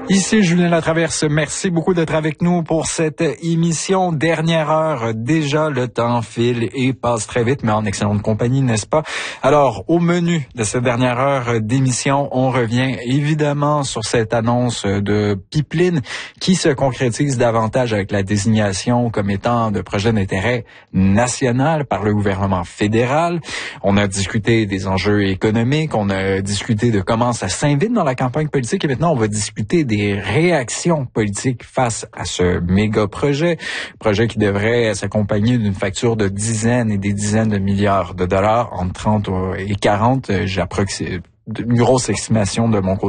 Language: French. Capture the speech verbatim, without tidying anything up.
Ici Julien Latraverse, merci beaucoup d'être avec nous pour cette émission. Dernière heure, déjà le temps file et passe très vite, mais en excellente compagnie, n'est-ce pas? Alors, au menu de cette dernière heure d'émission, on revient évidemment sur cette annonce de pipeline qui se concrétise davantage avec la désignation comme étant de projet d'intérêt national par le gouvernement fédéral. On a discuté des enjeux économiques, on a discuté de comment ça s'invite dans la campagne politique et maintenant on va discuter des des réactions politiques face à ce méga projet, projet qui devrait s'accompagner d'une facture de dizaines et des dizaines de milliards de dollars, entre trente et quarante, j'approxime une grosse estimation de mon côté.